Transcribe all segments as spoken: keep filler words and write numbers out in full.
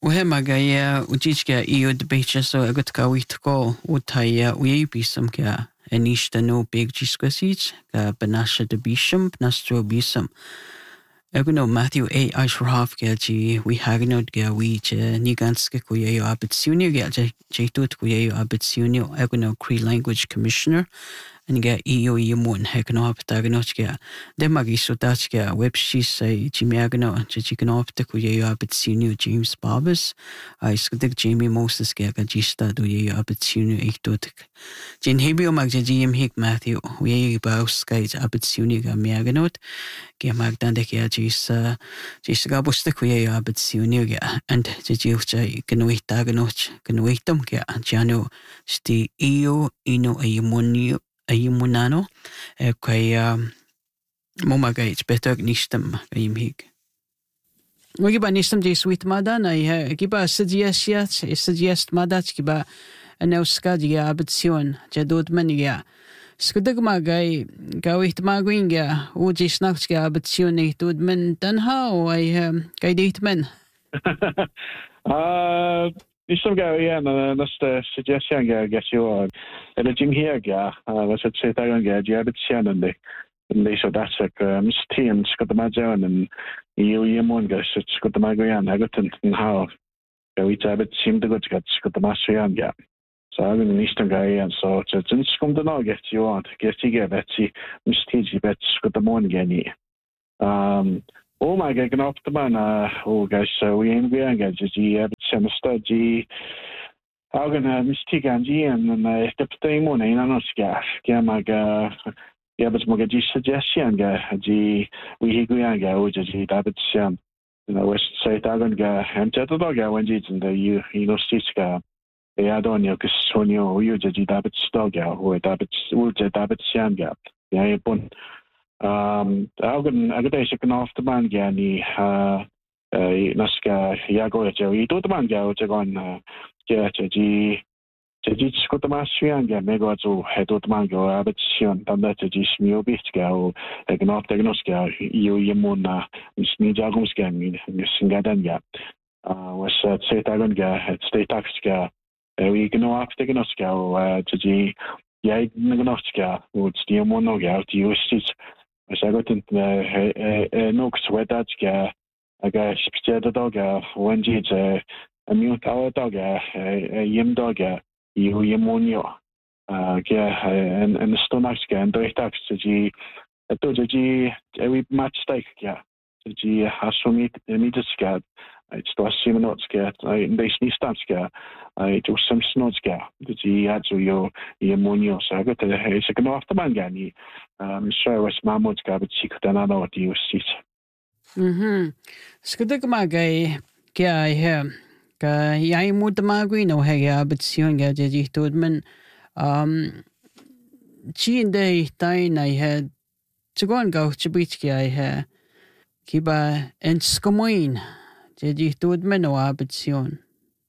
وهمagaya ujichka iyo debate so agot ka witko utaya uyibisam ka enishta no big jisquasit ka banasha de bisham nastro bisam Eguno Matthew A. Aishraf gelji we hagnod ga we je niganske kuyeyo abitsunio gelje jetut kuyeyo abitsunio eguno Cree Language Commissioner and ga iyo yimun hekno aptagnot ga demagi sotach ga webshi say jimiagno jikno apta kuyeyo abitsunio James Barbers I skudik Jamie Moses ga ga jista do yeyo abitsunio iktotik jin hebio magjim hik Matthew we baus skait abitsunio ga miagnot ga magdande ga jisa jisa ga busta kuyeyo abitsunio ga and jiucha gnuitagnot gnuitam ga jano sti iyo ino ayimunio ayimunano e kaya momaga it's better nistam ayimhig Giba nistam je sweet madan ay giba suggest suggest madat giba anauska dia abitsion jadod maniga skudag magay gawit maguinga u jisnaks ga abitsion itud men tanha o ay kay date men uh Nisam ga ja na nasta suggestion ga gasio and Jim here ga was it say that ga ja bit shanande and they so that's like um team got the majon and you yemon ga got the magoyan I got and how ga we tabit seem to got got the masoyan ga so I'm in Nisam ga and so it's in skum the no get you want get you get betsy mistiji bet got the morning gani um Oh my God, off the man. Oh guys, so we ain't going to get you. But some study. I'm gonna mistake and you and I step the morning. I know scarf. Yeah, my God. Yeah, but my God, suggestion. Yeah, G. We go and go. Just that it's um. You know, West Side. I'm gonna go. I'm just a dog. When you in the you you know stisca. Yeah, I don't know because when you you just that it's dog. Yeah, or that it's or just that it's young. Yeah, yeah, but. Um, Augen agdesik off the man gani uh naska yago jo I do the man go to gon ja ji ji skot masyan ga mego zo hedot man go abitsion dan that ji smio bitga o egnot tegnoska you yemuna sni jagums ga mi singadan ga uh was say tagon ga state tax ga we gno af tegnoska o ji ja tegnoska o stiemono ga out ustis As I got into the nooks where that's ga, I got spitted dog, one jeans, a mute our dog, a yim dog, you yimonio, uh, yeah, and and the stomachs ga, and the tax to G, a doji, every match stake, yeah, to G, has from it, the meter scat, it's to a seven notes get, I they sneeze stamps ga, I do some snots ga, the G had to your yimonio, so I got to the second off the mangani. Um, sure was Mahmoud Gabit Sikutana what you see. Mhm. Skudik magay kaya he ka yai mut magui no he abit sion ga jeji tudman um chi inde tain I had to go and go to beach kaya he kiba en skomoin jeji tudman no abit sion.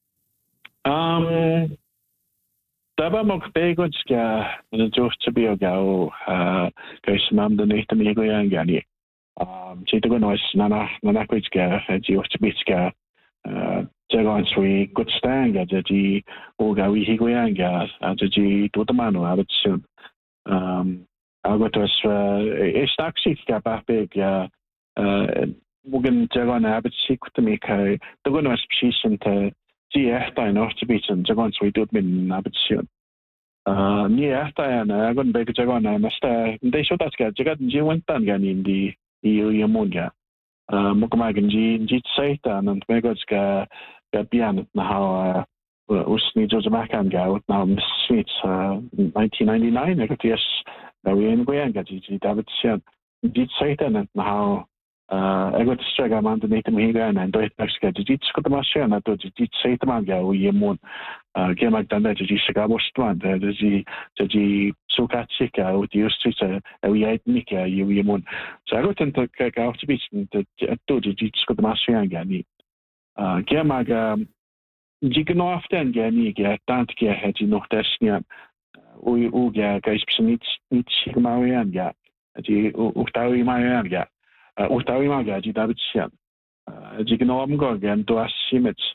Um Daba mok begods ga na joch to be go uh guys mam the nate me go yang gani. Um chito go nois nana nana kwich ga joch to be ga uh jagon swi good stand ga ji o ga wi hi go yang ga ji to the mano abit soon. Um I got us uh is taxi ga ba big uh uh mugen jagon abit sik to me kai to go nois position to G efter en årsbiten så går så ut min arbetssyn. Uh, ni efter en jag går bägge jag går nästa det är så att ska jag inte vänta gan in di i i många. Uh, många gan gi gi sätta och mig ska ska piano na ha usni jo jamakan ga ut na sweet nineteen ninety-nine jag vet där vi en gång ga gi arbetssyn. Gi sätta na ha Uh, I got to struggle man to meet him here and do it next guy. Did you got the machine? I thought did say the man guy we moon. Uh, came back down there to just go was strand. Did you did you so cat sick with the streets? Uh, we had Nick you we moon. So I got into go off to beach and I thought did you got the machine guy. Uh, came back um, you can often get me get don't get had you know that's yeah. We we get guys niet niet sigma we aan ja. Die uktawi ma aan ja. Uktawi ma ga ji David Sian. Ji gno am go again to asimits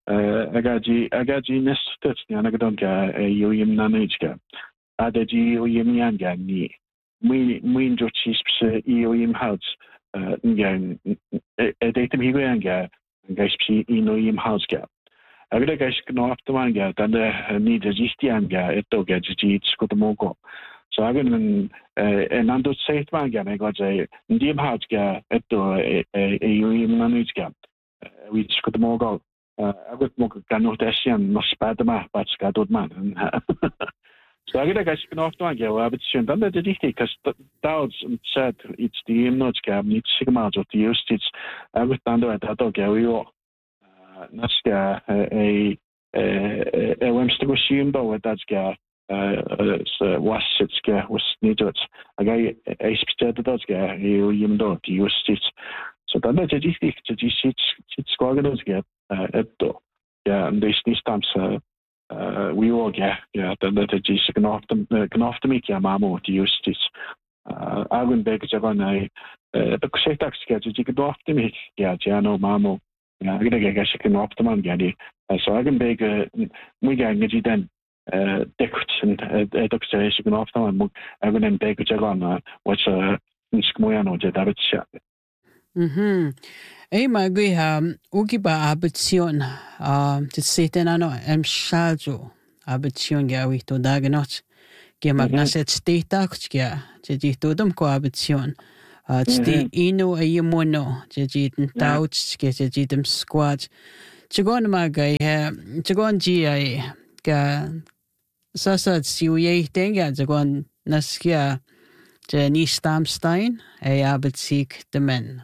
agaji agaji nestats ni anagadonga yoyim nanijga adaji yoyim yanga ni mi mi jo chispse yoyim house ngan edatem higanga gaispsi inoyim house ga agada gais knoftamanga tanda ni jajistianga etoga jiji skotomogo so agan en ando seitmanga megoje ndim house ga eto yoyim nanijga we skotomogo agut mo kanotasian no spadma patskadodman so agada gais knoftamanga wabitsion tanda jiji kas dauds said it's the imnotska nit sigma jo the justice agut tando atoga we Naska a a wemstugosium do datska wasitska was nidots aga a spitadotska you yimdo the justice so tanda jiji jiji sit sit skoganosga etto ja and this stamps we all yeah yeah tanda jiji knoftam knoftam ja mamo the justice agun begajagon I the kusetaxka jiji knoftam ja jano mamo ja agada gagas kan optimal gadi so agan bega muy ga ngi den dekut and edokse kan optimal mu agan en bega jagon what's a skmoyano je davetcha mhm ei ma gui ha ugi ba abitsion um to seten ano em shaljo abitsion ga wi to dagnot ge magnaset stetak ga je to dum ko abitsion Tsti ino a yimono, jajit touch, gajajitum squat. Chagon magay, chagon G I, ga sasad siuye tenga, chagon naskia, jani stamstein, a abatsik the men.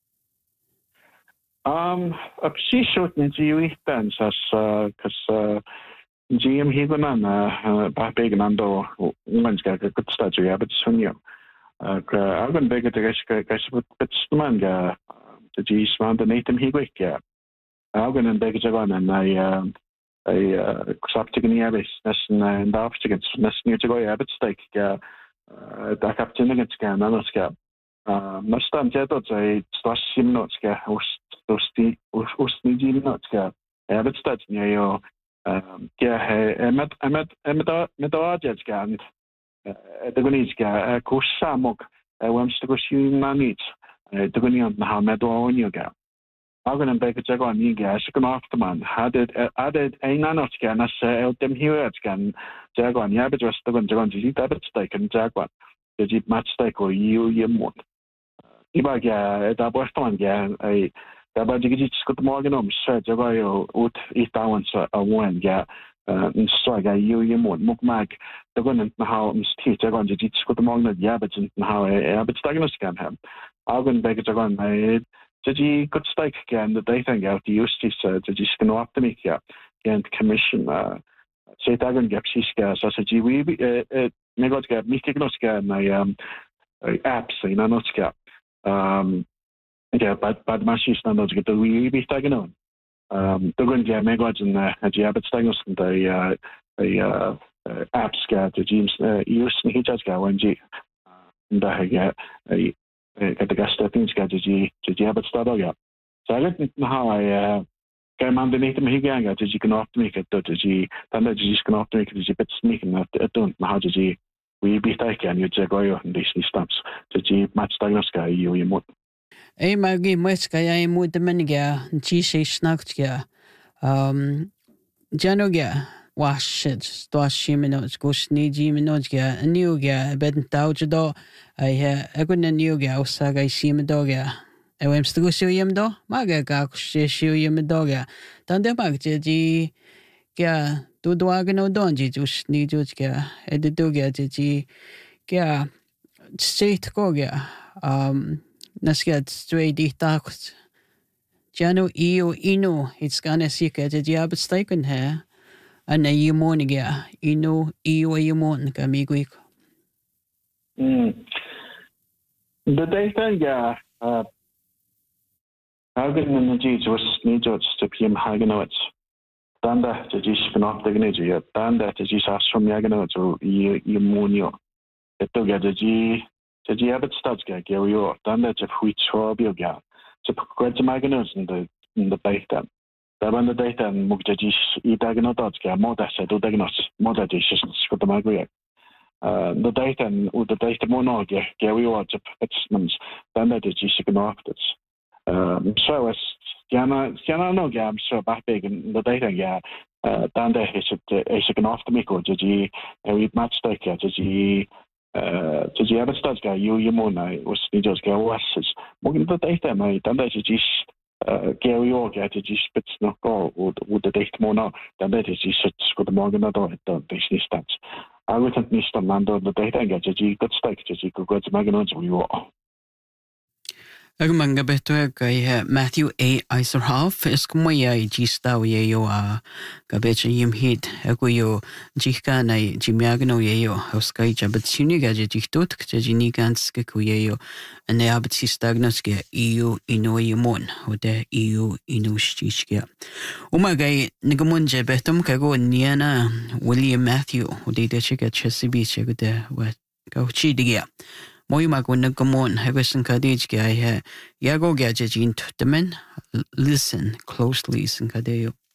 Um, a psishot in G I as, uh, cause, G M Higonan, uh, Babegnando, woman's got a good statue, Abitsunio. Agan bega de gaska gaska bitsman ga de G sman de natum higwik ga agan en bega jagan en I I kusaptigni abis nesten en dafstigens nesten you to go abit steak ga da kaptinigets ga nanos ga nastan jetot I stas simnots ga ust usti ustni jimnots ga abit stats ni yo ga emet emet emet metodjes ga the Gunizga, Kosamok, Wemstugosimanit, the Gunian Hamedonia. Agan and Baker Jagon Niga, second afterman, had it added a nanoscan as El Dem Huetscan, Jagon, Yabit Westagon, Jagon, Jabit Steak and Jaguar, the Jeep Match Steak or you Yimwood. Ibaga, at Abostonga, a Dabajigit Scotmorganum, Sir Javayo, Ut Eastowans, a one, yeah. In Saga, you, you more, Mukmak, the one and how Mistake, I want to teach good among the Yabbits and how a bit stagnant can have. I'll go and beg it on my Jiji good stake again, the day thing out the justice, the Jiskin optimic, and commission, uh, say Dagon Gapsiska, so G. We, uh, Megotka, Mikignoska, my um, apps in Anoska. Um, yeah, but but Mashis Nanos get the we be taken on. Um, the good yeah, Megods and uh, Jabit Stangos and the uh, the uh, apps got the James uh, use me just got one G. And I get a got the gas steppings got the G to Jabit Stadoga. So I don't know how I uh, came underneath him. He gang got the G can off make it to the G. Then the G can off make it the bit sneaking at it don't know how the G we be taken you Jagoyo and these stamps to G match Stangos guy you you more. Ei magi mweska ya imu de menga chi snaktja um janoga washid stoshi minutes gusni ji minutga niuga beden taujdo ai ha agun niuga usaga simdoga ewem stugusio yemdo maga ga kushisio yemdoga tande magje ji ga dudwagno donji jusni jujga edidoga ji ga state goga um Naskat straight ditacht. Jano io ino, it's gonna seek at the job staken here. And a yumoniga, ino io a yumon, camiguik. The data, yeah, uh, Hagen and the Jews was needed to be him Hagenowitz. Danda, the Jews can off the Gnigia, Danda, the Jews asked from Yaganowitz or Yumonio. It took at the G. The Jabit Stadsga, Gary, done that of which for Bilga. So, quite the Magnus in the in the Baitan. Daban the data and mugdajis I dagnotatska modasa do dagnos modajis skotamagwe. Uh, the data and the data monoge gawi what's its then that is significant. Um, so as Jana Jana no gam so back big and the data yeah uh dan there is it is it after me go ji we match take ya ji uh ji ya stats guy you you mona was ni just go was mogin the data my dan that is uh Gary Orga to just spits no go would would the data mona dan that is just go the morgan na do the business stats I wouldn't miss the man the data ga ji good stake ji go go to magnons we were Ag manga beto kay Matthew A. Iserhoff is kumaya I gista yo a gabecha yim hit ako yo jika na jimiagno yo hauskay jabat suni gaje jiktot kja jinigans ke kuyo ane abat si stagnos ke iyo ino yimon ode iyo ino shishkia umagay nagamunja betom kago niana William Matthew ode de chika chesibi chegode wat gauchi digia Moi magwyn gamon hagos yn cadej gaya iago gadget in tutman listen closely yn cadeyo.